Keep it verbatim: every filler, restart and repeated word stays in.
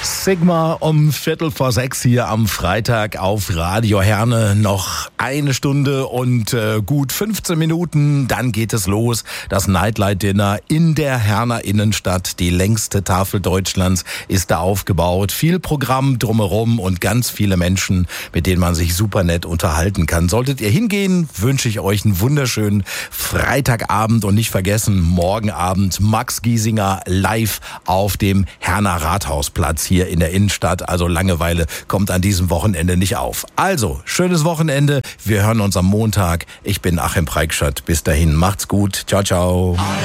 Sigma um Viertel vor sechs hier am Freitag auf Radio Herne. Noch eine Stunde und äh, gut fünfzehn Minuten, dann geht es los. Das Nightlight Dinner in der Herner Innenstadt. Die längste Tafel Deutschlands ist da aufgebaut. Viel Programm drumherum und ganz viele Menschen, mit denen man sich super nett unterhalten kann. Solltet ihr hingehen, wünsche ich euch einen wunderschönen Freitagabend und nicht vergessen, morgen Abend Max Giesinger live auf dem Herner Rathausplatz hier in der Innenstadt. Also Langeweile kommt an diesem Wochenende nicht auf. Also, schönes Wochenende. Wir hören uns am Montag. Ich bin Achim Preikschat. Bis dahin, macht's gut. Ciao, ciao.